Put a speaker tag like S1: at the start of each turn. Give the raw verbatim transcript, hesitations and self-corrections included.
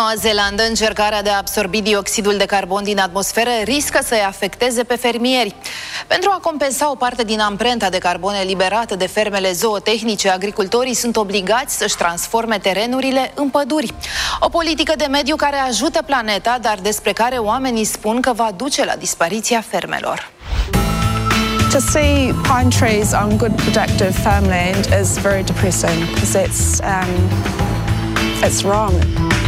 S1: Noua Zeelandă, încercarea de a absorbi dioxidul de carbon din atmosferă riscă să-i afecteze pe fermieri. Pentru a compensa o parte din amprenta de carbon eliberată de fermele zootehnice, agricultorii sunt obligați să-și transforme terenurile în păduri. O politică de mediu care ajută planeta, dar despre care oamenii spun că va duce la dispariția fermelor.
S2: To see pine trees on good productive farmland is very depressing because it's um, it's wrong.